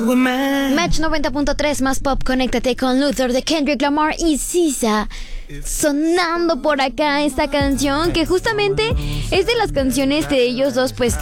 Match 90.3 más pop, conéctate con Luther de Kendrick Lamar y SZA. Sonando por acá esta canción que justamente es de las canciones de ellos dos, pues